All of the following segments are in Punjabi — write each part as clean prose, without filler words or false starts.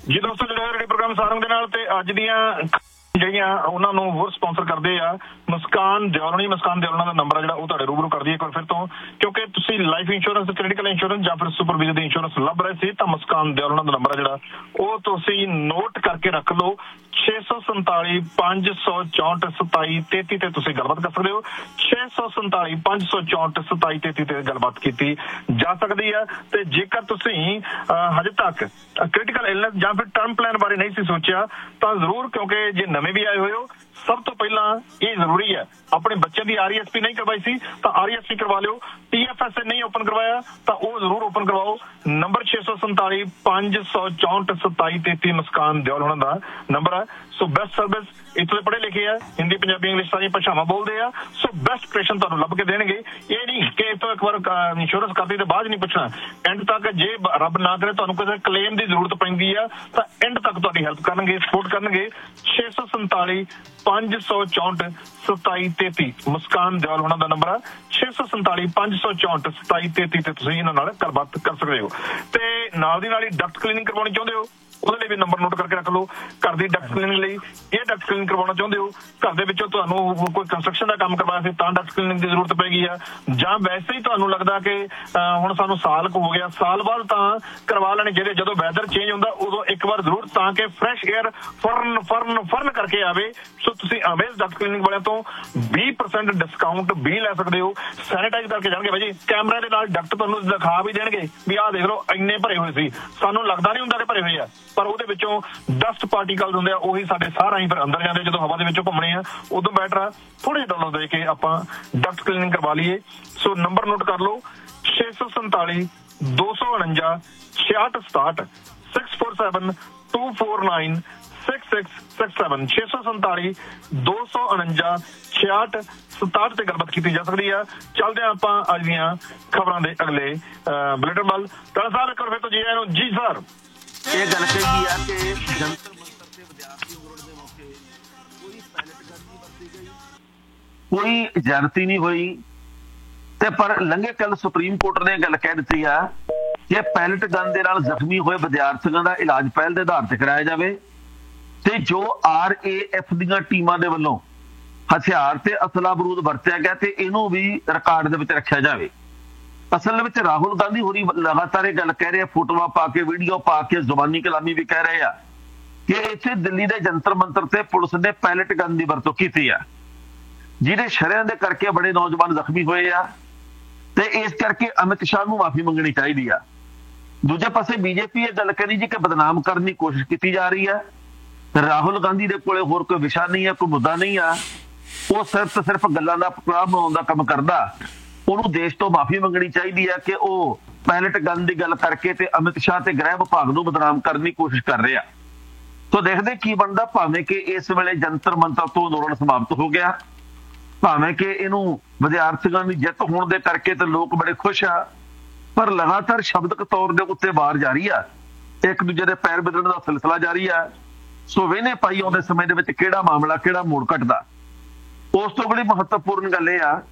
ਜੀ ਦੋਸਤੋ, ਜਿਹੜੇ ਰੇਡੀਓ ਪ੍ਰੋਗਰਾਮ ਸਾਰੰਗ ਦੇ ਨਾਲ ਤੇ ਅੱਜ ਦੀਆਂ ਜਿਹੜੀਆਂ ਉਹਨਾਂ ਨੂੰ ਹੋਰ ਸਪਾਂਸਰ ਕਰਦੇ ਆ ਮੁਸਕਾਨ ਦਿਓਲਣੀ। ਮੁਸਕਾਨ ਦਿਓਲਣਾ ਦਾ ਨੰਬਰ ਆ ਜਿਹੜਾ ਉਹ ਤੁਹਾਡੇ ਰੂਬਰੂ ਕਰਦੀ ਹੈ ਇੱਕ ਵਾਰ ਫਿਰ ਤੋਂ, ਕਿਉਂਕਿ ਤੁਸੀਂ ਲਾਈਫ ਇੰਸ਼ੋਰੈਂਸ, ਕ੍ਰਿਟੀਕਲ ਇੰਸ਼ੋਰੈਂਸ ਜਾਂ ਫਿਰ ਸੁਪਰ ਵਿਜ਼ਨ ਦੀ ਇੰਸ਼ੋਰੈਂਸ ਲੱਭ ਰਹੇ ਸੀ ਤਾਂ ਮੁਸਕਾਨ ਦਿਓਲਣਾ ਦਾ ਨੰਬਰ ਆ ਜਿਹੜਾ ਉਹ ਤੁਸੀਂ ਨੋਟ ਕਰਕੇ ਰੱਖ ਲਓ। 647 564 2733 ਤੇ ਤੁਸੀਂ ਗੱਲਬਾਤ ਕਰ ਸਕਦੇ ਹੋ। 647 564 2733 ਤੇ ਗੱਲਬਾਤ ਕੀਤੀ ਜਾ ਸਕਦੀ ਹੈ। ਤੇ ਜੇਕਰ ਤੁਸੀਂ ਹਜੇ ਤੱਕ ਕ੍ਰਿਟੀਕਲ ਇਲਨੈਸ ਜਾਂ ਫਿਰ ਟਰਮ ਪਲਾਨ ਬਾਰੇ ਨਹੀਂ ਸੀ ਸੋਚਿਆ ਤਾਂ ਜ਼ਰੂਰ, ਕਿਉਂਕਿ ਜੇ ਨਵੇਂ ਵੀ ਆਏ ਹੋਏ ਹੋ ਸਭ ਤੋਂ ਪਹਿਲਾਂ ਇਹ ਜ਼ਰੂਰੀ ਹੈ, ਆਪਣੇ ਬੱਚਿਆਂ ਦੀ RESP ਨਹੀਂ ਕਰਵਾਈ ਸੀ ਤਾਂ RESP ਕਰਵਾ ਲਿਓ। TFSA ਨਹੀਂ ਓਪਨ ਕਰਵਾਇਆ ਤਾਂ ਉਹ ਜ਼ਰੂਰ ਓਪਨ ਕਰਵਾਓ। ਨੰਬਰ 647 564 2733 ਮੁਸਕਾਨ ਦਿਓਲ ਉਹਨਾਂ ਦਾ ਨੰਬਰ ਹੈ। ਸੋ ਬੈਸਟ ਸਰਵਿਸ, ਇੱਥੇ ਪੜ੍ਹੇ ਲਿਖੇ ਆ, ਹਿੰਦੀ, ਪੰਜਾਬੀ, ਇੰਗਲਿਸ਼ ਸਾਰੀਆਂ ਭਾਸ਼ਾਵਾਂ ਬੋਲਦੇ ਆ। ਸੋ ਬੈਸਟ ਆਪਰੇਸ਼ਨ ਤੁਹਾਨੂੰ ਲੱਭ ਕੇ ਦੇਣਗੇ। ਇਹ ਨਹੀਂ ਕਿ ਇੱਥੋਂ ਇੱਕ ਵਾਰ ਇੰਸ਼ੋਰੈਂਸ ਕਰਦੀ ਤੇ ਬਾਅਦ ਨਹੀਂ ਪੁੱਛਣਾ। ਐਂਡ ਤੱਕ ਜੇ ਰੱਬ ਨਾ ਕਰੇ ਤੁਹਾਨੂੰ ਕਿਸੇ ਕਲੇਮ ਦੀ ਜ਼ਰੂਰਤ ਪੈਂਦੀ ਆ ਤਾਂ ਐਂਡ ਤੱਕ ਤੁਹਾਡੀ ਹੈਲਪ ਕਰਨਗੇ, ਸਪੋਰਟ ਕਰਨਗੇ। 647 564 2733 ਮੁਸਕਾਨ ਦਿਓਲ ਉਹਨਾਂ ਦਾ ਨੰਬਰ ਆ। 647 564 2733 ਤੇ ਤੁਸੀਂ ਇਹਨਾਂ ਨਾਲ ਗੱਲਬਾਤ ਕਰ ਸਕਦੇ ਹੋ। ਤੇ ਨਾਲ ਦੀ ਨਾਲ ਹੀ ਡਕਟ ਕਲੀਨਿੰਗ ਕਰਵਾਉਣੀ ਚਾਹੁੰਦੇ ਹੋ, ਉਹਦੇ ਲਈ ਵੀ ਨੰਬਰ ਨੋਟ ਕਰਕੇ ਰੱਖ ਲਓ। ਘਰ ਦੀ ਡਕਟ ਕਲੀਨਿੰਗ ਲਈ, ਇਹ ਡਕਟ ਕਲੀਨਿੰਗ ਕਰਵਾਉਣਾ ਚਾਹੁੰਦੇ ਹੋ, ਘਰ ਦੇ ਵਿੱਚੋਂ ਤੁਹਾਨੂੰ ਕੋਈ ਕੰਸਟਰਕਸ਼ਨ ਦਾ ਕੰਮ ਕਰਵਾਇਆ ਸੀ ਤਾਂ ਡਕਟ ਕਲੀਨਿੰਗ ਦੀ ਜ਼ਰੂਰਤ ਪੈਗੀ ਆ, ਜਾਂ ਵੈਸੇ ਹੀ ਤੁਹਾਨੂੰ ਲੱਗਦਾ ਕਿ ਹੁਣ ਸਾਨੂੰ ਸਾਲ ਕੁ ਹੋ ਗਿਆ, ਸਾਲ ਬਾਅਦ ਤਾਂ ਕਰਵਾ ਲੈਣੇ ਚਾਹੀਦੇ। ਜਦੋਂ ਵੈਦਰ ਚੇਂਜ ਹੁੰਦਾ ਉਦੋਂ ਇੱਕ ਵਾਰ ਜ਼ਰੂਰ, ਤਾਂ ਕਿ ਫਰੈਸ਼ ਏਅਰ ਫਰਨ ਕਰਕੇ ਆਵੇ। ਸੋ ਤੁਸੀਂ ਅਵੇਜ਼ ਡਕਟ ਕਲੀਨਿੰਗ ਵਾਲਿਆਂ ਤੋਂ 20% ਡਿਸਕਾਊਂਟ ਵੀ ਲੈ ਸਕਦੇ ਹੋ। ਸੈਨੀਟਾਈਜ਼ ਕਰਕੇ ਜਾਣਗੇ ਭਾਜੀ, ਕੈਮਰਾ ਦੇ ਨਾਲ ਡਕਟ ਤੁਹਾਨੂੰ ਦਿਖਾ ਵੀ ਦੇਣਗੇ ਵੀ ਆਹ ਦੇਖ ਲਓ ਇੰਨੇ ਭਰੇ ਹੋਏ ਸੀ, ਸਾਨੂੰ ਲੱਗਦਾ ਨਹੀਂ ਹੁੰਦਾ ਕਿ ਭਰੇ ਹੋਏ ਆ, ਪਰ ਉਹਦੇ ਵਿੱਚੋਂ ਡਸਟ ਪਾਰਟੀਕਲਸ ਹੁੰਦੇ ਆ, ਉਹੀ ਸਾਡੇ ਸਾਹ ਰਾਹੀਂ ਫਿਰ ਅੰਦਰ ਜਾਂਦੇ। ਜਦੋਂ ਹਵਾ ਦੇ ਵਿੱਚੋਂ ਘੁੰਮਣੇ ਆ ਉਦੋਂ ਬੈਟਰ ਆ ਥੋੜੇ ਜਿਹੇ ਡਾਲਰ ਦੇ ਕੇ ਆਪਾਂ ਡਕਟ ਕਲੀਨਿੰਗ ਕਰਵਾ ਲਈਏ। ਸੋ ਨੰਬਰ ਨੋਟ ਕਰ ਲਓ 647 249 6667 647 249 6667 647 249 6667 ਤੇ ਗੱਲਬਾਤ ਕੀਤੀ ਜਾ ਸਕਦੀ ਆ। ਚੱਲਦੇ ਆ ਆਪਾਂ ਅੱਜ ਦੀਆਂ ਖਬਰਾਂ ਦੇ ਅਗਲੇ ਬੁਲੇਟਿਨ ਵੱਲ। ਤਾਂ ਸਾਹਿਬ ਇੱਕ ਵਾਰ ਫਿਰ ਤੋਂ ਜੀ ਆਇਆਂ ਨੂੰ। ਜੀ ਸਰ, ਇਹ ਗੱਲ ਕਹੀ ਆ ਕਿ ਜੰਤਰ ਮੰਤਰ ਤੇ ਵਿਦਿਆਰਥੀ ਅੰਦੋਲਨ ਦੇ ਮੌਕੇ ਕੋਈ ਪੈਲਟ ਗਨ ਨਹੀਂ ਵਰਤੀ ਗਈ, ਕੋਈ ਜ਼ਿਆਦਤੀ ਨਹੀਂ ਹੋਈ। ਤੇ ਪਰ ਲੰਘੇ ਕੱਲ ਸੁਪਰੀਮ ਕੋਰਟ ਨੇ ਗੱਲ ਕਹਿ ਦਿੱਤੀ ਆ ਕਿ ਪੈਲਟ ਗਨ ਦੇ ਨਾਲ ਜ਼ਖਮੀ ਹੋਏ ਵਿਦਿਆਰਥੀਆਂ ਦਾ ਇਲਾਜ ਪਹਿਲ ਦੇ ਆਧਾਰ ਤੇ ਕਰਾਇਆ ਜਾਵੇ ਤੇ ਜੋ RAF ਦੀਆਂ ਟੀਮਾਂ ਦੇ ਵੱਲੋਂ ਹਥਿਆਰ ਤੇ ਅਸਲਾ ਬਰੂਦ ਵਰਤਿਆ ਗਿਆ ਤੇ ਇਹਨੂੰ ਵੀ ਰਿਕਾਰਡ ਦੇ ਵਿੱਚ ਰੱਖਿਆ ਜਾਵੇ। ਅਸਲ ਵਿੱਚ ਰਾਹੁਲ ਗਾਂਧੀ ਹੋਰੀ ਲਗਾਤਾਰ ਇਹ ਗੱਲ ਕਹਿ ਰਹੇ ਆ, ਫੋਟੋਆਂ ਪਾ ਕੇ, ਵੀਡੀਓ ਪਾ ਕੇ, ਜ਼ੁਬਾਨੀ ਕਲਾਮੀ ਵੀ ਕਹਿ ਰਹੇ ਆ ਕਿ ਇੱਥੇ ਦਿੱਲੀ ਦੇ ਜੰਤਰ ਮੰਤਰ ਤੇ ਪੁਲਿਸ ਨੇ ਪੈਲਟ ਗਨ ਦੀ ਵਰਤੋਂ ਕੀਤੀ ਆ, ਜਿਹਦੇ ਸ਼ਰਿਆਂ ਦੇ ਕਰਕੇ ਬੜੇ ਨੌਜਵਾਨ ਜ਼ਖਮੀ ਹੋਏ ਆ ਤੇ ਇਸ ਕਰਕੇ ਅਮਿਤ ਸ਼ਾਹ ਨੂੰ ਮਾਫੀ ਮੰਗਣੀ ਚਾਹੀਦੀ ਆ। ਦੂਜੇ ਪਾਸੇ BJP ਇਹ ਗੱਲ ਕਰੀ ਜੀ ਕਿ ਬਦਨਾਮ ਕਰਨ ਦੀ ਕੋਸ਼ਿਸ਼ ਕੀਤੀ ਜਾ ਰਹੀ ਆ। ਰਾਹੁਲ ਗਾਂਧੀ ਦੇ ਕੋਲੇ ਹੋਰ ਕੋਈ ਵਿਸ਼ਾ ਨਹੀਂ ਆ, ਕੋਈ ਮੁੱਦਾ ਨਹੀਂ ਆ, ਉਹ ਸਿਰਫ ਤੇ ਸਿਰਫ ਗੱਲਾਂ ਦਾ ਪ੍ਰੋਗਰਾਮ ਬਣਾਉਣ ਦਾ ਕੰਮ ਕਰਦਾ। ਉਹਨੂੰ ਦੇਸ਼ ਤੋਂ ਮਾਫੀ ਮੰਗਣੀ ਚਾਹੀਦੀ ਆ ਕਿ ਉਹ ਪੈਲਟ ਗਨ ਦੀ ਗੱਲ ਕਰਕੇ ਤੇ ਅਮਿਤ ਸ਼ਾਹ ਤੇ ਗ੍ਰਹਿ ਵਿਭਾਗ ਨੂੰ ਬਦਨਾਮ ਕਰਨ ਦੀ ਕੋਸ਼ਿਸ਼ ਕਰ ਰਿਹਾ। ਸੋ ਦੇਖਦੇ ਕੀ ਬਣਦਾ। ਭਾਵੇਂ ਕਿ ਇਸ ਵੇਲੇ ਜੰਤਰ ਮੰਤਰ ਤੋਂ ਅੰਦੋਲਨ ਸਮਾਪਤ ਹੋ ਗਿਆ, ਭਾਵੇਂ ਕਿ ਇਹਨੂੰ ਵਿਦਿਆਰਥੀਆਂ ਦੀ ਜਿੱਤ ਹੋਣ ਦੇ ਕਰਕੇ ਤੇ ਲੋਕ ਬੜੇ ਖੁਸ਼ ਆ, ਪਰ ਲਗਾਤਾਰ ਸ਼ਬਦਕ ਤੌਰ ਦੇ ਉੱਤੇ ਵਾਰ ਜਾਰੀ ਆ, ਇੱਕ ਦੂਜੇ ਦੇ ਪੈਰ ਬਦਲਣ ਦਾ ਸਿਲਸਿਲਾ ਜਾਰੀ ਆ। ਸੋ ਵੇਨੇ ਪਾਈ ਆਉਂਦੇ ਸਮੇਂ ਦੇ ਵਿੱਚ ਕਿਹੜਾ ਮਾਮਲਾ, ਕਿਹੜਾ ਮੋੜ ਘਟਦਾ। ਉਸ ਤੋਂ ਬੜੀ ਮਹੱਤਵਪੂਰਨ ਗੱਲ ਇਹ ਆ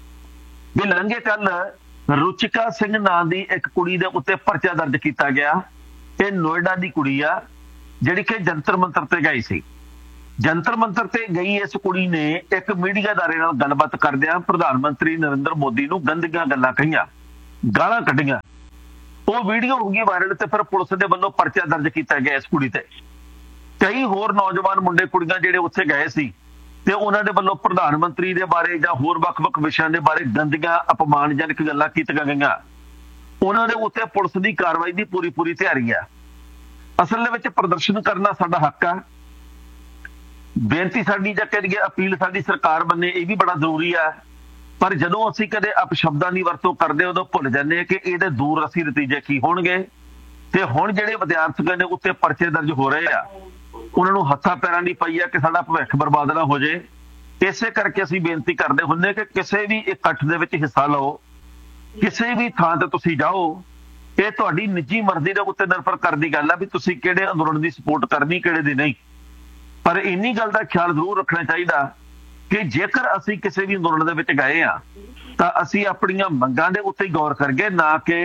ਵੀ ਲੰਘੇ ਕੱਲ ਰੁਚਿਕਾ ਸਿੰਘ ਨਾਂ ਦੀ ਇੱਕ ਕੁੜੀ ਦੇ ਉੱਤੇ ਪਰਚਾ ਦਰਜ ਕੀਤਾ ਗਿਆ। ਇਹ ਨੋਇਡਾ ਦੀ ਕੁੜੀ ਆ ਜਿਹੜੀ ਕਿ ਜੰਤਰ ਮੰਤਰ ਤੇ ਗਈ ਸੀ। ਜੰਤਰ ਮੰਤਰ ਤੇ ਗਈ ਇਸ ਕੁੜੀ ਨੇ ਇੱਕ ਮੀਡੀਆ ਅਦਾਰੇ ਨਾਲ ਗੱਲਬਾਤ ਕਰਦਿਆਂ ਪ੍ਰਧਾਨ ਮੰਤਰੀ ਨਰਿੰਦਰ ਮੋਦੀ ਨੂੰ ਗੰਦੀਆਂ ਗੱਲਾਂ ਕਹੀਆਂ, ਗਾਲਾਂ ਕੱਢੀਆਂ। ਉਹ ਵੀਡੀਓ ਹੋ ਗਈ ਵਾਇਰਲ ਤੇ ਫਿਰ ਪੁਲਿਸ ਦੇ ਵੱਲੋਂ ਪਰਚਾ ਦਰਜ ਕੀਤਾ ਗਿਆ ਇਸ ਕੁੜੀ ਤੇ। ਕਈ ਹੋਰ ਨੌਜਵਾਨ ਮੁੰਡੇ ਕੁੜੀਆਂ ਜਿਹੜੇ ਉੱਥੇ ਗਏ ਸੀ ਤੇ ਉਹਨਾਂ ਦੇ ਵੱਲੋਂ ਪ੍ਰਧਾਨ ਮੰਤਰੀ ਦੇ ਬਾਰੇ ਜਾਂ ਹੋਰ ਵੱਖ-ਵੱਖ ਵਿਸ਼ਿਆਂ ਦੇ ਬਾਰੇ ਗੰਦੀਆਂ ਅਪਮਾਨਜਨਕ ਗੱਲਾਂ ਕੀਤੀਆਂ ਗਈਆਂ। ਉਹਨਾਂ ਦੇ ਉੱਤੇ ਪੁਲਿਸ ਦੀ ਕਾਰਵਾਈ ਦੀ ਪੂਰੀ ਤਿਆਰੀ ਆ। ਅਸਲ ਦੇ ਵਿੱਚ ਪ੍ਰਦਰਸ਼ਨ ਕਰਨਾ ਸਾਡਾ ਹੱਕ ਆ। ਬੇਨਤੀ ਸਾਡੀ ਜਾਂ ਕਰੀਏ ਅਪੀਲ ਸਾਡੀ ਸਰਕਾਰ ਬੰਨੇ ਇਹ ਵੀ ਬੜਾ ਜ਼ਰੂਰੀ ਆ, ਪਰ ਜਦੋਂ ਅਸੀਂ ਕਦੇ ਅਪਸ਼ਬਦਾਂ ਦੀ ਵਰਤੋਂ ਕਰਦੇ ਉਦੋਂ ਭੁੱਲ ਜਾਂਦੇ ਹਾਂ ਕਿ ਇਹਦੇ ਦੂਰ ਅਸੀਂ ਨਤੀਜੇ ਕੀ ਹੋਣਗੇ। ਤੇ ਹੁਣ ਜਿਹੜੇ ਵਿਦਿਆਰਥੀਆਂ ਦੇ ਉੱਤੇ ਪਰਚੇ ਦਰਜ ਹੋ ਰਹੇ ਆ ਉਹਨਾਂ ਨੂੰ ਹੱਥਾਂ ਪੈਰਾਂ ਦੀ ਪਈ ਆ ਕਿ ਸਾਡਾ ਭਵਿੱਖ ਬਰਬਾਦ ਨਾ ਹੋ ਜੇ। ਇਸੇ ਕਰਕੇ ਅਸੀਂ ਬੇਨਤੀ ਕਰਦੇ ਹੁੰਦੇ ਕਿ ਕਿਸੇ ਵੀ ਇਕੱਠ ਦੇ ਵਿੱਚ ਹਿੱਸਾ ਲਓ, ਕਿਸੇ ਵੀ ਥਾਂ ਤੇ ਤੁਸੀਂ ਜਾਓ, ਇਹ ਤੁਹਾਡੀ ਨਿੱਜੀ ਮਰਜ਼ੀ ਦੇ ਉੱਤੇ ਨਿਰਭਰ ਕਰਦੀ ਗੱਲ ਆ ਵੀ ਤੁਸੀਂ ਕਿਹੜੇ ਅੰਦੋਲਨ ਦੀ ਸਪੋਰਟ ਕਰਨੀ, ਕਿਹੜੇ ਦੀ ਨਹੀਂ। ਪਰ ਇੰਨੀ ਗੱਲ ਦਾ ਖਿਆਲ ਜ਼ਰੂਰ ਰੱਖਣਾ ਚਾਹੀਦਾ ਕਿ ਜੇਕਰ ਅਸੀਂ ਕਿਸੇ ਵੀ ਅੰਦੋਲਨ ਦੇ ਵਿੱਚ ਗਏ ਆ ਤਾਂ ਅਸੀਂ ਆਪਣੀਆਂ ਮੰਗਾਂ ਦੇ ਉੱਤੇ ਗੌਰ ਕਰੀਏ, ਨਾ ਕਿ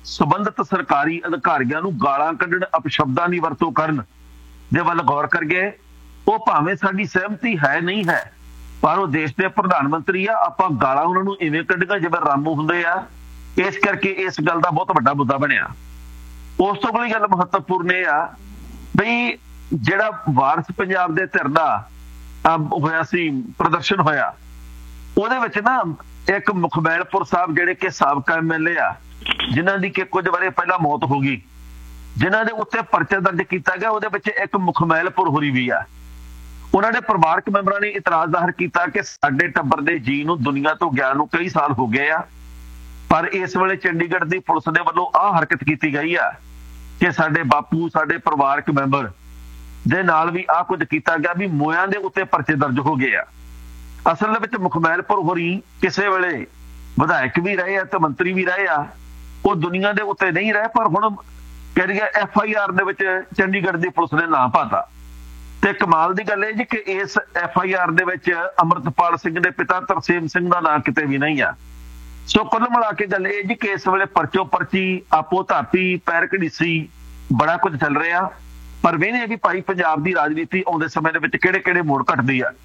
ਸੰਬੰਧਿਤ ਸਰਕਾਰੀ ਅਧਿਕਾਰੀਆਂ ਨੂੰ ਗਾਲਾਂ ਕੱਢਣ, ਅਪਸ਼ਬਦਾਂ ਦੀ ਵਰਤੋਂ ਕਰਨ ਦੇ ਵੱਲ ਗੌਰ ਕਰੀਏ। ਉਹ ਭਾਵੇਂ ਸਾਡੀ ਸਹਿਮਤੀ ਹੈ ਨਹੀਂ ਹੈ, ਪਰ ਉਹ ਦੇਸ਼ ਦੇ ਪ੍ਰਧਾਨ ਮੰਤਰੀ ਆ। ਆਪਾਂ ਗਾਲਾਂ ਉਹਨਾਂ ਨੂੰ ਇਵੇਂ ਕੱਢੀਆਂ ਜਿਵੇਂ ਰਾਮੂ ਹੁੰਦੇ ਆ। ਇਸ ਕਰਕੇ ਇਸ ਗੱਲ ਦਾ ਬਹੁਤ ਵੱਡਾ ਮੁੱਦਾ ਬਣਿਆ। ਉਸ ਤੋਂ ਅਗਲੀ ਗੱਲ ਮਹੱਤਵਪੂਰਨ ਇਹ ਆ ਬਈ ਜਿਹੜਾ ਵਾਰਸ ਪੰਜਾਬ ਦੇ ਧਿਰ ਦਾ ਹੋਇਆ ਸੀ, ਪ੍ਰਦਰਸ਼ਨ ਹੋਇਆ, ਉਹਦੇ ਵਿੱਚ ਨਾ ਇੱਕ ਮੁਖਮੈਲਪੁਰ ਸਾਹਿਬ ਜਿਹੜੇ ਕਿ ਸਾਬਕਾ MLA ਆ, ਜਿਨ੍ਹਾਂ ਦੀ ਕਿ ਕੁਝ ਵਰੇ ਪਹਿਲਾਂ ਮੌਤ ਹੋ ਗਈ, ਜਿਨ੍ਹਾਂ ਦੇ ਉੱਤੇ ਪਰਚਾ ਦਰਜ ਕੀਤਾ ਗਿਆ, ਉਹਦੇ ਵਿੱਚ ਇੱਕ ਮੁਖਮੈਲਪੁਰ ਹੋਰੀ ਵੀ ਆ। ਉਹਨਾਂ ਦੇ ਪਰਿਵਾਰਕ ਮੈਂਬਰਾਂ ਨੇ ਇਤਰਾਜ਼ ਜ਼ਾਹਰ ਕੀਤਾ ਕਿ ਸਾਡੇ ਟੱਬਰ ਦੇ ਜੀ ਨੂੰ ਦੁਨੀਆ ਤੋਂ ਗਿਆ ਨੂੰ ਕਈ ਸਾਲ ਹੋ ਗਏ ਆ, ਪਰ ਇਸ ਵੇਲੇ ਚੰਡੀਗੜ੍ਹ ਦੀ ਪੁਲਿਸ ਦੇ ਵੱਲੋਂ ਆਹ ਹਰਕਤ ਕੀਤੀ ਗਈ ਆ ਕਿ ਸਾਡੇ ਬਾਪੂ, ਸਾਡੇ ਪਰਿਵਾਰਕ ਮੈਂਬਰ ਦੇ ਨਾਲ ਵੀ ਆਹ ਕੁਝ ਕੀਤਾ ਗਿਆ, ਵੀ ਮੋਇਆਂ ਦੇ ਉੱਤੇ ਪਰਚੇ ਦਰਜ ਹੋ ਗਏ ਆ। ਅਸਲ ਦੇ ਵਿੱਚ ਮੁਖਮੈਲਪੁਰ ਹੋਰੀ ਕਿਸੇ ਵੇਲੇ ਵਿਧਾਇਕ ਵੀ ਰਹੇ ਆ ਤੇ ਮੰਤਰੀ ਵੀ ਰਹੇ ਆ। ਉਹ ਦੁਨੀਆ ਦੇ ਉੱਤੇ ਨਹੀਂ ਰਹੇ, ਪਰ ਹੁਣ ਕਹਿੰਦੇ FIR ਦੇ ਵਿੱਚ ਚੰਡੀਗੜ੍ਹ ਦੀ ਪੁਲਿਸ ਨੇ ਨਾਂ ਪਾਤਾ। ਤੇ ਕਮਾਲ ਦੀ ਗੱਲ ਇਹ ਜੀ ਕਿ ਇਸ FIR ਦੇ ਵਿੱਚ ਅੰਮ੍ਰਿਤਪਾਲ ਸਿੰਘ ਦੇ ਪਿਤਾ ਤਰਸੇਮ ਸਿੰਘ ਦਾ ਨਾਂ ਕਿਤੇ ਵੀ ਨਹੀਂ ਆ। ਸੋ ਕੁੱਲ ਮਿਲਾ ਕੇ ਗੱਲ ਇਹ ਜੀ ਕਿ ਇਸ ਵੇਲੇ ਪਰਚੋ ਪਰਚੀ, ਆਪੋ ਧਾਪੀ, ਪੈਰ ਘੜੀਸੀ, ਬੜਾ ਕੁਝ ਚੱਲ ਰਿਹਾ। ਪਰ ਵੇਖਦੇ ਵੀ ਭਾਈ ਪੰਜਾਬ ਦੀ ਰਾਜਨੀਤੀ ਆਉਂਦੇ ਸਮੇਂ ਦੇ ਵਿੱਚ ਕਿਹੜੇ ਕਿਹੜੇ ਮੋੜ ਘਟਦੀ ਆ।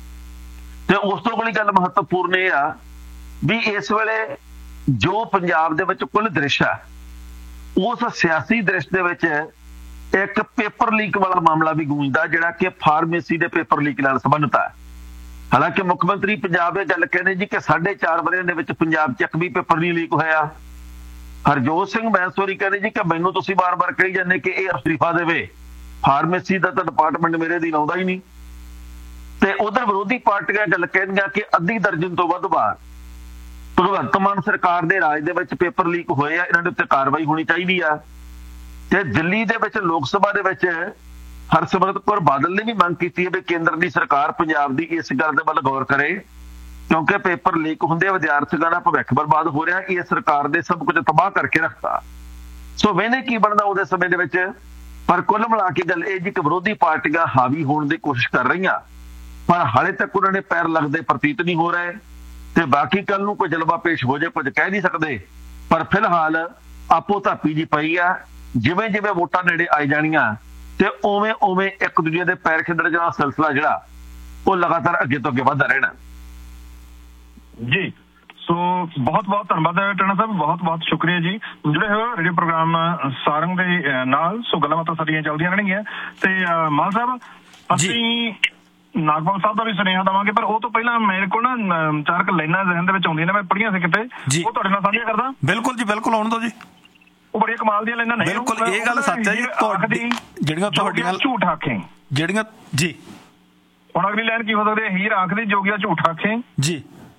ਤੇ ਉਸ ਤੋਂ ਅਗਲੀ ਗੱਲ ਮਹੱਤਵਪੂਰਨ ਇਹ ਆ ਵੀ ਇਸ ਵੇਲੇ ਜੋ ਪੰਜਾਬ ਦੇ ਵਿੱਚ ਕੁੱਲ ਦ੍ਰਿਸ਼ ਆ, ਉਸ ਸਿਆਸੀ ਦ੍ਰਿਸ਼ ਦੇ ਵਿੱਚ ਇੱਕ ਪੇਪਰ ਲੀਕ ਵਾਲਾ ਮਾਮਲਾ ਵੀ ਗੂੰਜਦਾ, ਜਿਹੜਾ ਕਿ ਫਾਰਮੇਸੀ ਦੇ ਪੇਪਰ ਲੀਕ ਨਾਲ ਸੰਬੰਧਿਤ ਹੈ। ਹਾਲਾਂਕਿ ਮੁੱਖ ਮੰਤਰੀ ਪੰਜਾਬ ਇਹ ਗੱਲ ਕਹਿੰਦੇ ਜੀ ਕਿ 4.5 ਵਰ੍ਹਿਆਂ ਦੇ ਵਿੱਚ ਪੰਜਾਬ 'ਚ ਇੱਕ ਵੀ ਪੇਪਰ ਨਹੀਂ ਲੀਕ ਹੋਇਆ। ਹਰਜੋਤ ਸਿੰਘ ਬੈਂਸੋਰੀ ਕਹਿੰਦੇ ਜੀ ਕਿ ਮੈਨੂੰ ਤੁਸੀਂ ਬਾਰ-ਬਾਰ ਕਹੀ ਜਾਂਦੇ ਕਿ ਇਹ ਅਸਤੀਫਾ ਦੇਵੇ, ਫਾਰਮੇਸੀ ਦਾ ਤਾਂ ਡਿਪਾਰਟਮੈਂਟ ਮੇਰੇ ਦੀ ਲਾਉਂਦਾ ਹੀ ਨਹੀਂ। ਤੇ ਉਧਰ ਵਿਰੋਧੀ ਪਾਰਟੀਆਂ ਗੱਲ ਕਹਿੰਦੀਆਂ ਕਿ ਅੱਧੀ ਦਰਜਨ ਤੋਂ ਵੱਧ ਵਾਰ ਭਗਵੰਤ ਮਾਨ ਸਰਕਾਰ ਦੇ ਰਾਜ ਦੇ ਵਿੱਚ ਪੇਪਰ ਲੀਕ ਹੋਏ ਆ, ਇਹਨਾਂ ਦੇ ਉੱਤੇ ਕਾਰਵਾਈ ਹੋਣੀ ਚਾਹੀਦੀ ਆ। ਤੇ ਦਿੱਲੀ ਦੇ ਵਿੱਚ ਲੋਕ ਸਭਾ ਦੇ ਵਿੱਚ ਹਰਸਿਮਰਤ ਕੌਰ ਬਾਦਲ ਨੇ ਵੀ ਮੰਗ ਕੀਤੀ ਹੈ ਵੀ ਕੇਂਦਰ ਦੀ ਸਰਕਾਰ ਪੰਜਾਬ ਦੀ ਇਸ ਗੱਲ ਦੇ ਵੱਲ ਗੌਰ ਕਰੇ, ਕਿਉਂਕਿ ਪੇਪਰ ਲੀਕ ਹੁੰਦੇ ਵਿਦਿਆਰਥੀਆਂ ਦਾ ਭਵਿੱਖ ਬਰਬਾਦ ਹੋ ਰਿਹਾ। ਇਹ ਸਰਕਾਰ ਦੇ ਸਭ ਕੁਝ ਤਬਾਹ ਕਰਕੇ ਰੱਖਤਾ। ਸੋ ਵੇਨੇ ਕੀ ਬਣਦਾ ਉਹਦੇ ਸਮੇਂ ਦੇ ਵਿੱਚ। ਪਰ ਕੁੱਲ ਮਿਲਾ ਕੇ ਗੱਲ ਇਹ ਜੀ ਕਿ ਵਿਰੋਧੀ ਪਾਰਟੀਆਂ ਹਾਵੀ ਹੋਣ ਦੀ ਕੋਸ਼ਿਸ਼ ਕਰ ਰਹੀਆਂ, ਪਰ ਹਾਲੇ ਤੱਕ ਉਹਨਾਂ ਨੇ ਪੈਰ ਲੱਗਦੇ ਪ੍ਰਤੀਤ ਨਹੀਂ ਹੋ ਰਹੇ। ਤੇ ਬਾਕੀ ਕੱਲ ਨੂੰ ਕੋਈ ਜਲਵਾ ਪੇਸ਼ ਹੋ ਜਾਏ, ਕੁਝ ਕਹਿ ਨਹੀਂ ਸਕਦੇ। ਪਰ ਫਿਲਹਾਲ ਆਪੋ ਧਾਪੀ ਜੀ ਪਈ ਆ। ਜਿਵੇਂ ਜਿਵੇਂ ਵੋਟਾਂ ਨੇੜੇ ਆਈ ਜਾਣੀਆਂ ਤੇ ਉਵੇਂ ਉਵੇਂ ਇੱਕ ਦੂਜੇ ਦੇ ਪੈਰ ਖਿੱਚਣ ਦਾ ਸਿਲਸਿਲਾ ਜਿਹੜਾ ਉਹ ਲਗਾਤਾਰ ਅੱਗੇ ਤੋਂ ਅੱਗੇ ਵੱਧਦਾ ਰਹਿਣਾ ਜੀ। ਸੋ ਬਹੁਤ ਬਹੁਤ ਧੰਨਵਾਦ ਹੈ ਟਣਾ ਸਾਹਿਬ, ਬਹੁਤ ਬਹੁਤ ਸ਼ੁਕਰੀਆ ਜੀ ਜੁੜੇ ਹੋਏ ਰੇਡੀਓ ਪ੍ਰੋਗਰਾਮ ਸਾਰੰਗ ਦੇ ਨਾਲ। ਸੋ ਗੱਲਾਂ ਬਾਤਾਂ ਸਾਡੀਆਂ ਚੱਲਦੀਆਂ ਰਹਿਣਗੀਆਂ। ਤੇ ਮਾਨ ਸਾਹਿਬ, ਅਸੀਂ ਨਾਗਪਾਲ ਸਾਹਿਬ ਦਾ ਵੀ ਸੁਨੇਹਾ ਦੇਵਾਂਗੇ, ਪਰ ਉਹ ਤੋਂ ਪਹਿਲਾਂ ਮੇਰੇ ਕੋਲ ਨਾ 4 ਲਾਈਨਾਂ ਜ਼ਿਹਨ ਦੇ ਵਿੱਚ ਆਉਂਦੀਆਂ ਨੇ, ਮੈਂ ਪੜ੍ਹੀਆਂ ਸੀ ਕਿਤੇ, ਉਹ ਤੁਹਾਡੇ ਨਾਲ ਸਾਂਝੀਆਂ ਕਰਦਾ। ਬਿਲਕੁਲ ਜੀ, ਬਿਲਕੁਲ, ਆਉਣ ਦਿਓ ਜੀ। ਉਹ ਬੜੀਆਂ ਕਮਾਲ ਦੀਆਂ ਲਾਈਨਾਂ ਨੇ। ਬਿਲਕੁਲ ਇਹ ਗੱਲ ਸੱਚ ਹੈ ਜੀ, ਜਿਹੜੀਆਂ ਤੁਹਾਡੀਆਂ ਝੂਠ ਆਖੇ ਜਿਹੜੀਆਂ ਜੀ। ਹੁਣ ਅਗਲੀ ਲਾਈਨ ਕੀ ਹੋ ਸਕਦੀ ਹੈ? ਹੀਰ ਆਖਦੀ ਜੋਗੀਆ ਝੂਠ ਆਖੇ ਜੀ।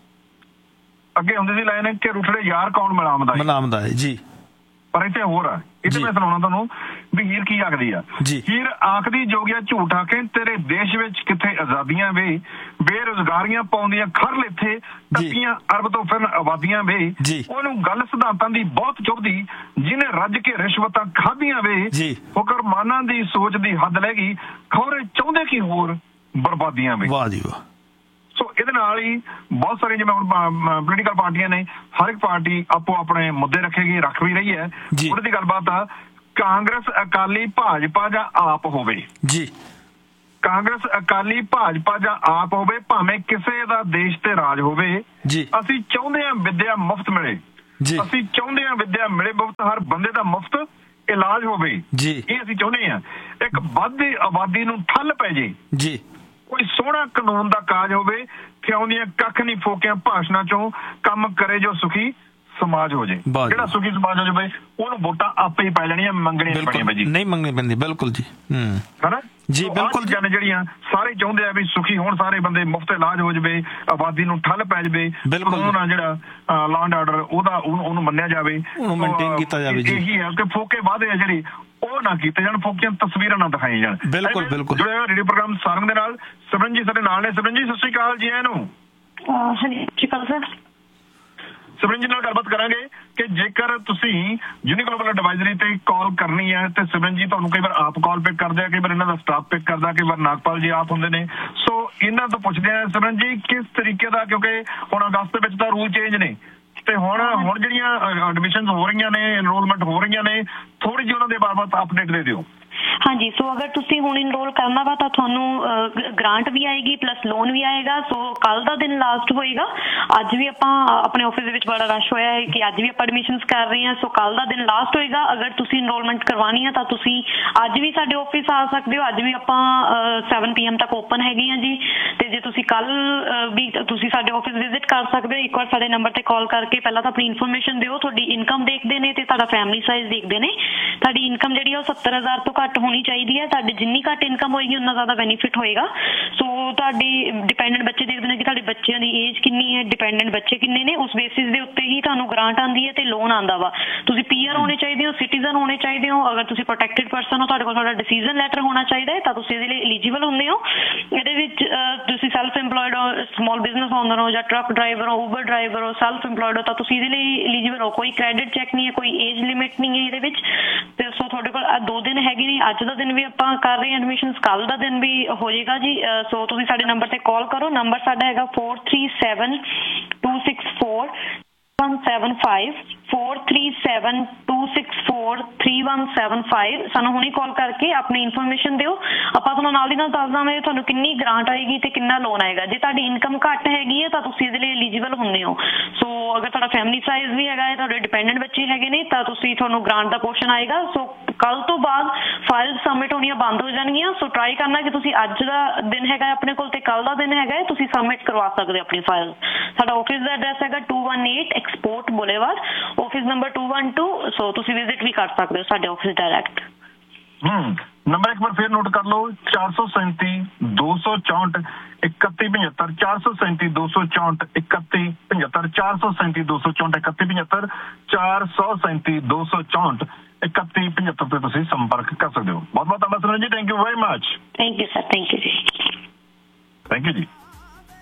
ਅੱਗੇ ਹੁੰਦੀ ਸੀ ਲਾਈਨ ਕਿ ਰੁੱਠੜੇ ਯਾਰ ਕੌਣ ਮਲਾਮਦਾ ਹੈ ਜੀ। ਪਰ ਇੱਥੇ ਹੋਰ ਆ, ਇੱਥੇ ਮੈਂ ਸੁਣਾਉਣਾ ਤੁਹਾਨੂੰ ਵੀ ਹੀਰ ਕੀ ਆਖਦੀ ਆ। ਹੀਰ ਆਖਦੀ ਜੋਗੀਆ ਝੂਠ ਆਖੇ, ਤੇਰੇ ਦੇਸ਼ ਵਿੱਚ ਕਿੱਥੇ ਆਜ਼ਾਦੀਆਂ ਵੇ, ਬੇਰੁਜ਼ਗਾਰੀਆਂ ਪਾਉਂਦੀਆਂ ਖਰਲ ਇੱਥੇ, ਟੱਪੀਆਂ ਅਰਬ ਤੋਂ ਫਿਰ ਆਬਾਦੀਆਂ ਵੇ। ਉਹਨੂੰ ਗੱਲ ਸਿਧਾਂਤਾਂ ਦੀ ਬਹੁਤ ਚੁੱਭਦੀ, ਜਿਹਨੇ ਰੱਜ ਕੇ ਰਿਸ਼ਵਤਾਂ ਖਾਧੀਆਂ ਵੇ। ਹੁਕਰਮਾਨਾਂ ਦੀ ਸੋਚ ਦੀ ਹੱਦ ਲੈ ਗਈ, ਖੌਰੇ ਚਾਹੁੰਦੇ ਕੀ ਹੋਰ ਬਰਬਾਦੀਆਂ ਵੇ। ਵਾਹ ਜੀ ਵਾਹ। ਸੋ ਇਹਦੇ ਨਾਲ ਹੀ ਬਹੁਤ ਸਾਰੀਆਂ ਜਿਵੇਂ ਹੁਣ ਪੋਲੀਟੀਕਲ ਪਾਰਟੀਆਂ ਨੇ, ਹਰ ਇੱਕ ਪਾਰਟੀ ਆਪੋ ਆਪਣੇ ਮੁੱਦੇ ਰੱਖੇਗੀ, ਰੱਖ ਵੀ ਰਹੀ ਹੈ। ਉਹਦੇ ਦੀ ਗੱਲਬਾਤ ਆ, ਕਾਂਗਰਸ, ਅਕਾਲੀ, ਭਾਜਪਾ ਜਾਂ ਆਪ ਹੋਵੇ ਜੀ, ਕਾਂਗਰਸ, ਅਕਾਲੀ, ਭਾਜਪਾ ਜਾਂ ਆਪ ਹੋਵੇ, ਭਾਵੇਂ ਕਿਸੇ ਦਾ ਦੇਸ਼ ਤੇ ਰਾਜ ਹੋਵੇ, ਅਸੀਂ ਚਾਹੁੰਦੇ ਹਾਂ ਵਿਦਿਆ ਮੁਫਤ ਮਿਲੇ। ਅਸੀਂ ਚਾਹੁੰਦੇ ਹਾਂ ਵਿਦਿਆ ਮਿਲੇ ਮੁਫਤ, ਹਰ ਬੰਦੇ ਦਾ ਮੁਫਤ ਇਲਾਜ ਹੋਵੇ। ਇਹ ਅਸੀਂ ਚਾਹੁੰਦੇ ਹਾਂ। ਇੱਕ ਵੱਧਦੀ ਆਬਾਦੀ ਨੂੰ ਠੱਲ ਪੈ ਜੇ, ਕੋਈ ਸੋਹਣਾ ਕਾਨੂੰਨ ਦਾ ਕਾਜ ਹੋਵੇ, ਫਿਆਉਂਦੀਆਂ ਕੱਖ ਨਹੀਂ ਫੋਕਿਆਂ ਭਾਸ਼ਣਾਂ ਚੋਂ, ਕੰਮ ਕਰੇ ਜੋ ਸੁਖੀ ਸਮਾਜ ਹੋ ਜੇ। ਜਿਹੜਾ ਸੁਖੀ ਸਮਾਜ ਹੋ ਜਾਵੇ ਉਹਨੂੰ ਵੋਟਾਂ ਆਪੇ ਹੀ ਪੈ ਜਾਣੀਆਂ, ਮੰਗਣੀਆਂ ਪੈਣੀਆਂ ਬਾਈ ਜੀ, ਨਹੀਂ ਮੰਗਣੀ ਪੈਂਦੀ। ਬਿਲਕੁਲ ਜੀ, ਹਨਾ ਜੀ, ਬਿਲਕੁਲ। ਚੀਜ਼ਾਂ ਨੇ ਜਿਹੜੀਆਂ ਸਾਰੇ ਚਾਹੁੰਦੇ ਆ ਵੀ ਸੁਖੀ ਹੋਣ ਸਾਰੇ ਬੰਦੇ, ਮੁਫਤ ਇਲਾਜ ਹੋ ਜਾਵੇ, ਆਬਾਦੀ ਨੂੰ ਠੱਲ ਪੈ ਜਾਵੇ, ਕਾਨੂੰਨ ਜਿਹੜਾ ਲਾਅ ਐਂਡ ਆਰਡਰ ਉਹਨੂੰ ਮੰਨਿਆ ਜਾਵੇ, ਉਹਨੂੰ ਮੇਨਟੇਨ ਕੀਤਾ ਜਾਵੇ। ਇਹੀ ਹੈ ਕਿ ਫੋਕੇ ਵਾਅਦੇ ਆ ਜਿਹੜੇ ਉਹ ਨਾ ਕੀਤੇ ਜਾਣ, ਫੋਕੀਆਂ ਤਸਵੀਰਾਂ ਨਾ ਦਿਖਾਈਆਂ ਜਾਣ। ਬਿਲਕੁਲ ਬਿਲਕੁਲ। ਜੁੜੇ ਹੋਏ ਰੇਡੀਓ ਪ੍ਰੋਗਰਾਮ ਸਾਰੰਗ ਦੇ ਨਾਲ ਸਿਮਰਨ ਜੀ ਸਾਡੇ ਨਾਲ ਨੇ। ਸਿਮਰਨ ਜੀ, ਸਤਿ ਸ਼੍ਰੀ ਅਕਾਲ ਜੀ। ਇਹਨੂੰ ਸਿਮਰਨ ਜੀ ਨਾਲ ਗੱਲਬਾਤ ਕਰਾਂਗੇ ਕਿ ਜੇਕਰ ਤੁਸੀਂ ਯੂਨੀਗਲੋਬਲ ਐਡਵਾਈਜ਼ਰੀ ਤੇ ਕਾਲ ਕਰਨੀ ਹੈ ਤੇ ਸਿਮਰਨ ਜੀ ਤੁਹਾਨੂੰ ਕਈ ਵਾਰ ਆਪ ਕਾਲ ਪਿਕ ਕਰਦੇ ਆ, ਕਈ ਵਾਰ ਇਹਨਾਂ ਦਾ ਸਟਾਫ ਪਿਕ ਕਰਦਾ, ਕਈ ਵਾਰ ਨਾਗਪਾਲ ਜੀ ਆਪ ਹੁੰਦੇ ਨੇ। ਸੋ ਇਹਨਾਂ ਤੋਂ ਪੁੱਛਦੇ ਆ ਸਿਮਰਨ ਜੀ, ਕਿਸ ਤਰੀਕੇ ਦਾ, ਕਿਉਂਕਿ ਹੁਣ ਅਗਸਤ ਵਿੱਚ ਤਾਂ ਰੂਲ ਚੇਂਜ ਨੇ, ਤੇ ਹੁਣ ਜਿਹੜੀਆਂ ਐਡਮਿਸ਼ਨਸ ਹੋ ਰਹੀਆਂ ਨੇ, ਐਨਰੋਲਮੈਂਟ ਹੋ ਰਹੀਆਂ ਨੇ, ਥੋੜੀ ਜਿਹੀ ਉਹਨਾਂ ਦੇ ਬਾਰੇ ਅਪਡੇਟ ਦੇ ਦਿਓ। ਹਾਂਜੀ, ਸੋ ਅਗਰ ਤੁਸੀਂ ਹੁਣ ਇਨਰੋਲ ਕਰਨਾ ਵਾ ਤਾਂ ਤੁਹਾਨੂੰ ਗ੍ਰਾਂਟ ਵੀ ਆਏਗੀ ਪਲੱਸ ਲੋਨ ਵੀ ਆਏਗਾ। ਸੋ ਕੱਲ ਦਾ ਦਿਨ ਲਾਸਟ ਹੋਏਗਾ। ਅੱਜ ਵੀ ਆਪਾਂ ਆਪਣੇ ਆਫਿਸ ਦੇ ਵਿੱਚ ਬੜਾ ਰਸ਼ ਹੋਇਆ ਹੈ ਕਿ ਅੱਜ ਵੀ ਆਪਾਂ ਐਡਮਿਸ਼ਨਸ ਕਰ ਰਹੇ ਹਾਂ। ਸੋ ਕੱਲ ਦਾ ਦਿਨ ਲਾਸਟ ਹੋਏਗਾ। ਅਗਰ ਤੁਸੀਂ ਇਨਰੋਲਮੈਂਟ ਕਰਵਾਉਣੀ ਆ ਤਾਂ ਤੁਸੀਂ ਅੱਜ ਵੀ ਸਾਡੇ ਆਫਿਸ ਆ ਸਕਦੇ ਹੋ। ਅੱਜ ਵੀ ਆਪਾਂ 7 PM ਤੱਕ ਓਪਨ ਹੈਗੇ ਆ ਜੀ। ਤੇ ਜੇ ਤੁਸੀਂ ਕੱਲ ਵੀ ਤੁਸੀਂ ਸਾਡੇ ਆਫਿਸ ਵਿਜ਼ਿਟ ਕਰ ਸਕਦੇ ਹੋ। ਇੱਕ ਵਾਰ ਸਾਡੇ ਨੰਬਰ ਤੇ ਕਾਲ ਕਰਕੇ ਪਹਿਲਾਂ ਤਾਂ ਆਪਣੀ ਇਨਫੋਰਮੇਸ਼ਨ ਦਿਓ। ਤੁਹਾਡੀ ਇਨਕਮ ਦੇਖਦੇ ਨੇ ਤੇ ਤੁਹਾਡਾ ਫੈਮਿਲੀ ਸਾਈਜ਼ ਦੇਖਦੇ ਨੇ। ਤੁਹਾਡੀ ਇਨਕਮ ਜਿਹੜੀ ਉਹ 70,000 ਤੋਂ ਘੱਟ ਹੋਣੀ ਚਾਹੀਦੀ ਹੈ। ਤੁਹਾਡੀ ਜਿੰਨੀ ਘੱਟ ਇਨਕਮ ਹੋਏਗੀ ਉਨਾ ਜ਼ਿਆਦਾ ਬੈਨੀਫਿਟ ਹੋਏਗਾ। ਸੋ ਤੁਹਾਡੀ ਡਿਪੈਂਡੈਂਟ ਬੱਚੇ ਦੇਖਦੇ ਨੇ ਕਿ ਤੁਹਾਡੇ ਬੱਚਿਆਂ ਦੀ ਏਜ ਕਿੰਨੀ ਹੈ, ਡਿਪੈਂਡੈਂਟ ਬੱਚੇ ਕਿੰਨੇ ਨੇ। ਉਸ ਬੇਸਿਸ ਦੇ ਉੱਤੇ ਹੀ ਤੁਹਾਨੂੰ ਗ੍ਰਾਂਟ ਆਉਂਦੀ ਹੈ ਤੇ ਲੋਨ ਆਉਂਦਾ ਵਾ। ਤੁਸੀਂ PR ਹੋਣੇ ਚਾਹੀਦੇ ਹੋ, ਸਿਟੀਜ਼ਨ ਹੋਣੇ ਚਾਹੀਦੇ ਹੋ। ਅਗਰ ਤੁਸੀਂ ਪ੍ਰੋਟੈਕਟਡ ਪਰਸਨ ਹੋ, ਤੁਹਾਡੇ ਕੋਲ ਤੁਹਾਡਾ ਡਿਸੀਜਨ ਲੈਟਰ ਹੋਣਾ ਚਾਹੀਦਾ ਹੈ ਤਾਂ ਤੁਸੀਂ ਇਹਦੇ ਲਈ ਐਲੀਜੀਬਲ ਹੁੰਦੇ ਹੋ। ਇਹਦੇ ਵਿੱਚ ਤੁਸੀਂ ਸੈਲਫ ਇੰਪਲੋਇਡ ਹੋ, ਸਮਾਲ ਬਿਜ਼ਨਸ ਓਨਰ ਹੋ ਜਾਂ ਟਰੱਕ ਡਰਾਈਵਰ ਹੋ, ਉਬਰ ਡਰਾਈਵਰ ਹੋ, ਸੈਲਫ ਇੰਪਲੋਇਡ ਹੋ ਤਾਂ ਤੁਸੀਂ ਇਹਦੇ ਲਈ ਐਲੀਜੀਬਲ ਹੋ। ਕੋਈ ਕ੍ਰੈਡਿਟ ਚੈੱਕ ਨਹੀਂ ਹੈ, ਕੋਈ ਏਜ ਲਿਮਿਟ ਨਹੀਂ ਹੈ ਇਹਦੇ ਵਿੱਚ। ਤੇ ਸੋ ਤੁਹਾਡੇ ਕੋਲ 2 ਦਿਨ ਹੈਗੇ ਨੇ। ਅੱਜ ਦਾ ਦਿਨ ਵੀ ਆਪਾਂ ਕਰ ਰਹੇ ਹਾਂ ਐਡਮਿਸ਼ਨਸ, ਕੱਲ ਦਾ ਦਿਨ ਵੀ ਹੋ ਜਾਏਗਾ ਜੀ। ਸੋ ਤੁਸੀਂ ਸਾਡੇ ਨੰਬਰ ਤੇ ਕਾਲ ਕਰੋ। ਨੰਬਰ ਸਾਡਾ ਹੈਗਾ 4372643175 4372643175। ਸਾਨੂੰ ਹੁਣੇ ਕਾਲ ਕਰਕੇ ਆਪਣੀ ਇਨਫੋਰਮੇਸ਼ਨ ਦਿਓ। ਆਪਾਂ ਤੁਹਾਨੂੰ ਨਾਲ ਦੀ ਨਾਲ ਦੱਸ ਦਾਂਗੇ ਤੁਹਾਨੂੰ ਕਿੰਨੀ ਗ੍ਰਾਂਟ ਆਏਗੀ ਤੇ ਕਿੰਨਾ ਲੋਨ ਆਏਗਾ। ਜੇ ਤੁਹਾਡੀ ਇਨਕਮ ਘੱਟ ਹੈਗੀ ਹੈ ਤਾਂ ਤੁਸੀਂ ਇਹਦੇ ਲਈ ਐਲੀਜੀਬਲ ਹੁੰਦੇ ਹੋ। ਸੋ ਅਗਰ ਤੁਹਾਡਾ ਫੈਮਿਲੀ ਸਾਈਜ਼ ਵੀ ਹੈਗਾ ਹੈ, ਤੁਹਾਡੇ ਡਿਪੈਂਡੈਂਟ ਬੱਚੇ ਹੈਗੇ ਨੇ ਤਾਂ ਤੁਹਾਨੂੰ ਗ੍ਰਾਂਟ ਦਾ ਪੋਰਸ਼ਨ ਆਏਗਾ। ਸੋ ਕੱਲ ਤੋਂ ਬਾਅਦ ਫਾਈਲ ਸਬਮਿਟ ਹੋਣੀਆਂ ਬੰਦ ਹੋ ਜਾਣਗੀਆਂ। ਸੋ ਟਰਾਈ ਕਰਨਾ ਕਿ ਤੁਸੀਂ ਅੱਜ ਦਾ ਦਿਨ ਹੈਗਾ ਆਪਣੇ ਕੋਲ ਤੇ ਕੱਲ ਦਾ ਦਿਨ ਹੈਗਾ ਤੁਸੀਂ ਸਬਮਿਟ ਕਰਵਾ ਸਕਦੇ ਹੋ ਆਪਣੀ ਫਾਈਲ। ਸਾਡਾ ਆਫਿਸ ਦਾ ਐਡਰੈਸ ਹੈਗਾ 218 ਐਕਸਪੋਰਟ ਬੁਲੇਵਾਰਡ, ਆਫਿਸ ਨੰਬਰ 212। ਸੋ ਤੁਸੀਂ ਵਿਜ਼ਿਟ ਵੀ ਕਰ ਸਕਦੇ ਹੋ ਸਾਡੇ ਆਫਿਸ ਡਾਇਰੈਕਟ। ਨੰਬਰ ਇੱਕ ਵਾਰ ਫਿਰ ਨੋਟ ਕਰ ਲਓ 437 264 3175 437 264 3175 437 264 3175 437 264 3175 ਤੇ ਤੁਸੀਂ ਸੰਪਰਕ ਕਰ ਸਕਦੇ ਹੋ। ਬਹੁਤ ਬਹੁਤ ਧੰਨਵਾਦ ਸੁਨੀਲ ਜੀ। Thank you very much. Thank you sir. Thank you ਜੀ। ਥੈਂਕ ਯੂ ਜੀ।